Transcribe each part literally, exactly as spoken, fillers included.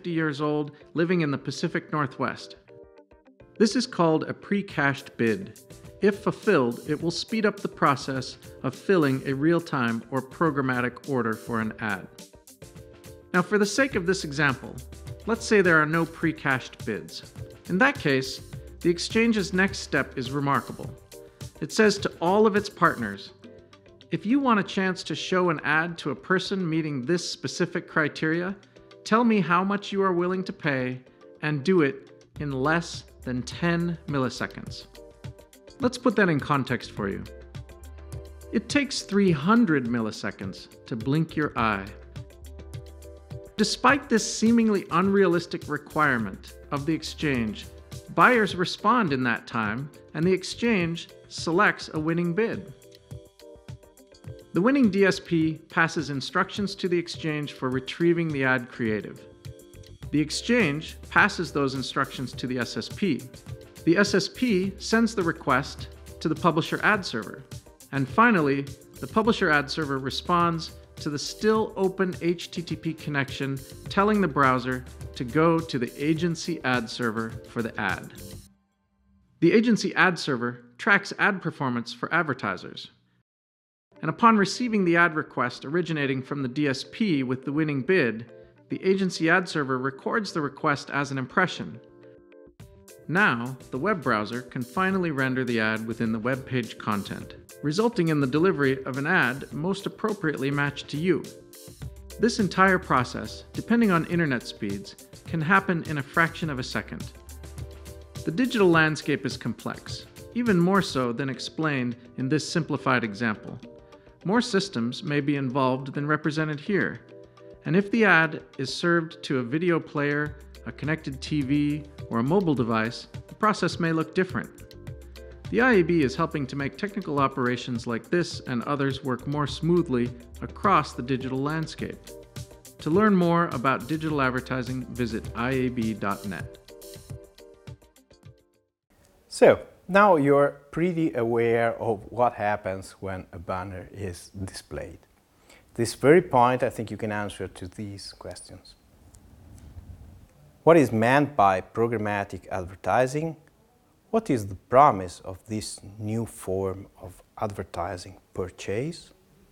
fifty years old, living in the Pacific Northwest. This is called a pre-cached bid. If fulfilled, it will speed up the process of filling a real-time or programmatic order for an ad. Now, for the sake of this example, let's say there are no pre-cached bids. In that case, the exchange's next step is remarkable. It says to all of its partners, if you want a chance to show an ad to a person meeting this specific criteria, tell me how much you are willing to pay and do it in less than ten milliseconds. Let's put that in context for you. It takes three hundred milliseconds to blink your eye. Despite this seemingly unrealistic requirement of the exchange, buyers respond in that time, and the exchange selects a winning bid. The winning D S P passes instructions to the exchange for retrieving the ad creative. The exchange passes those instructions to the S S P. The S S P sends the request to the publisher ad server. And finally, the publisher ad server responds to the still open H T T P connection, telling the browser to go to the agency ad server for the ad. The agency ad server tracks ad performance for advertisers. And upon receiving the ad request originating from the D S P with the winning bid, the agency ad server records the request as an impression. Now, the web browser can finally render the ad within the web page content, resulting in the delivery of an ad most appropriately matched to you. This entire process, depending on internet speeds, can happen in a fraction of a second. The digital landscape is complex, even more so than explained in this simplified example. More systems may be involved than represented here, and if the ad is served to a video player, a connected T V, or a mobile device, the process may look different. The I A B is helping to make technical operations like this and others work more smoothly across the digital landscape. To learn more about digital advertising, visit I A B dot net. So, now you're pretty aware of what happens when a banner is displayed. At this very point, I think you can answer to these questions. What is meant by programmatic advertising? What is the promise of this new form of advertising purchase?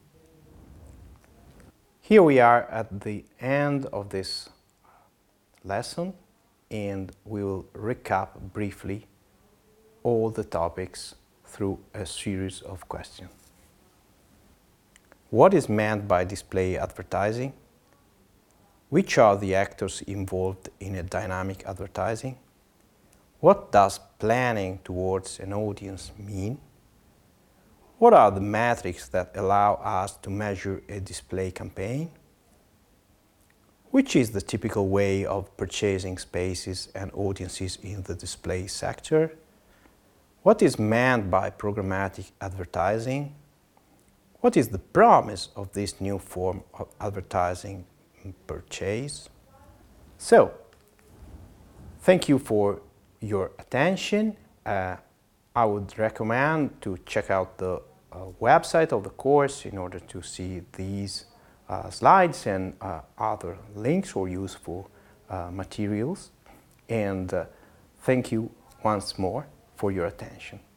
Here we are at the end of this lesson, and we will recap briefly all the topics through a series of questions. What is meant by display advertising? Which are the actors involved in a dynamic advertising? What does planning towards an audience mean? What are the metrics that allow us to measure a display campaign? Which is the typical way of purchasing spaces and audiences in the display sector? What is meant by programmatic advertising? What is the promise of this new form of advertising purchase? So, thank you for your attention. Uh, I would recommend to check out the uh, website of the course in order to see these uh, slides and uh, other links or useful uh, materials. And uh, thank you once more for your attention.